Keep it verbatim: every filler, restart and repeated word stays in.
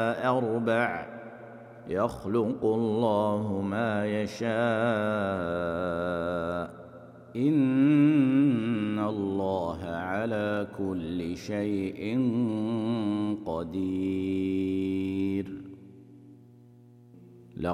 أربع يخلق الله ما يشاء إن الله على كل شيء قدير.